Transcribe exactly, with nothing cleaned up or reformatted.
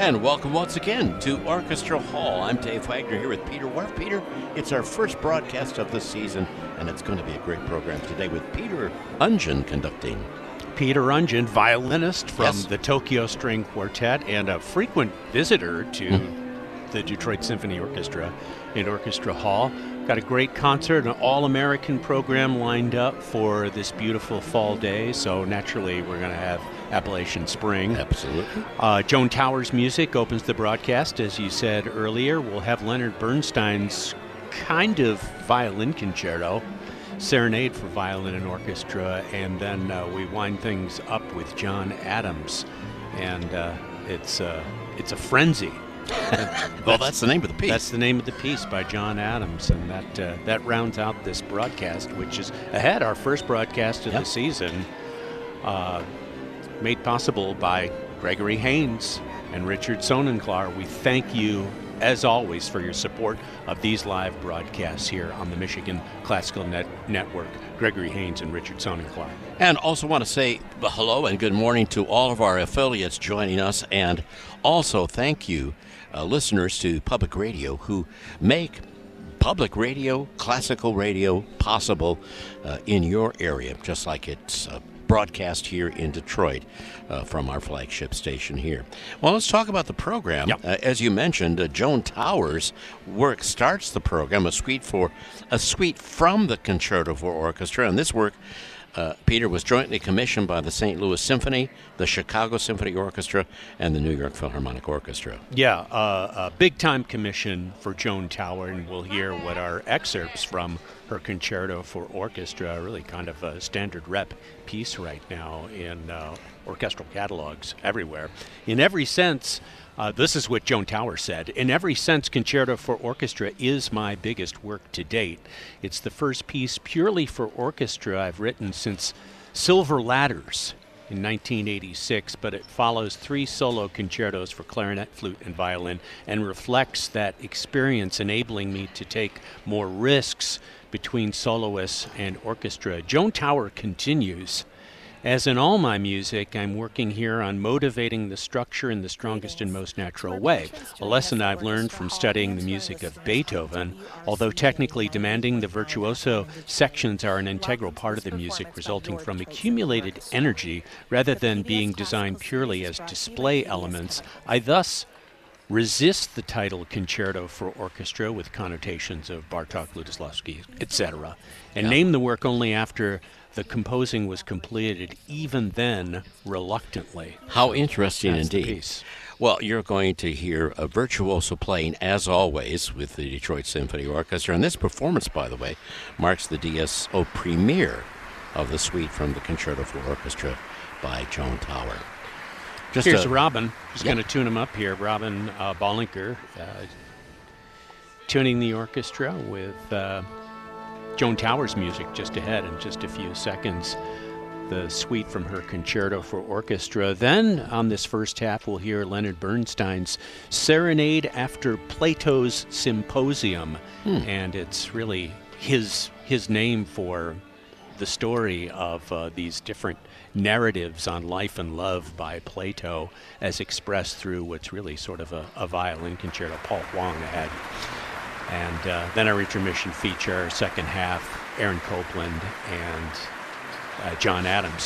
And welcome once again to Orchestra Hall. I'm Dave Wagner here with Peter Wharf. Peter, it's our first broadcast of the season, and it's going to be a great program today with Peter Ungen conducting. Peter Ungen, violinist from Yes. the Tokyo String Quartet and a frequent visitor to mm. the Detroit Symphony Orchestra in Orchestra Hall. Got a great concert, an all-American program lined up for this beautiful fall day, so naturally we're going to have Appalachian Spring. Absolutely. Uh, Joan Towers music opens the broadcast, as you said earlier. We'll have Leonard Bernstein's kind of violin concerto, Serenade for Violin and Orchestra, and then uh, we wind things up with John Adams, and uh, it's uh, it's a frenzy. Well, that's the name of the piece. That's the name of the piece by John Adams, and that uh, that rounds out this broadcast, which is ahead our first broadcast of yep. the season, uh, made possible by Gregory Haynes and Richard Sonenklar. We thank you, as always, for your support of these live broadcasts here on the Michigan Classical Net- Network. Gregory Haynes and Richard Sonenklar. And also want to say hello and good morning to all of our affiliates joining us, and also thank you, uh, listeners to Public Radio, who make public radio, classical radio possible uh, in your area, just like it's uh, broadcast here in Detroit uh, from our flagship station here. Well, let's talk about the program. Yep. Uh, as you mentioned, uh, Joan Towers' work starts the program, a suite for a suite from the Concerto for Orchestra, and this work, uh, Peter, was jointly commissioned by the Saint Louis Symphony, the Chicago Symphony Orchestra, and the New York Philharmonic Orchestra. Yeah, uh, a big-time commission for Joan Tower, and we'll hear what are excerpts from her Concerto for Orchestra, really kind of a standard rep piece right now in uh, orchestral catalogs everywhere. In every sense, uh, this is what Joan Tower said, in every sense, Concerto for Orchestra is my biggest work to date. It's the first piece purely for orchestra I've written since Silver Ladders in nineteen eighty-six, but it follows three solo concertos for clarinet, flute, and violin, and reflects that experience, enabling me to take more risks between soloists and orchestra. Joan Tower continues, as in all my music, I'm working here on motivating the structure in the strongest and most natural way, a lesson I've learned from studying the music of Beethoven. Although technically demanding, the virtuoso sections are an integral part of the music, resulting from accumulated energy rather than being designed purely as display elements. I thus resist the title Concerto for Orchestra with connotations of Bartók, Lutoslawski, et cetera, and yeah. name the work only after the composing was completed, even then, reluctantly. How interesting That's indeed. The piece. Well, you're going to hear a virtuoso playing, as always, with the Detroit Symphony Orchestra. And this performance, by the way, marks the D S O premiere of the suite from the Concerto for Orchestra by Joan Tower. Just Here's a, Robin. Just yeah. going to tune him up here. Robin uh, Bollinger, uh, tuning the orchestra with uh, Joan Towers' music just ahead in just a few seconds. The suite from her Concerto for Orchestra. Then, on this first half, we'll hear Leonard Bernstein's Serenade after Plato's Symposium. Hmm. And it's really his his name for the story of uh, these different narratives on life and love by Plato, as expressed through what's really sort of a, a violin concerto Paul Huang had. And uh, then our intermission feature, second half, Aaron Copland and uh, John Adams.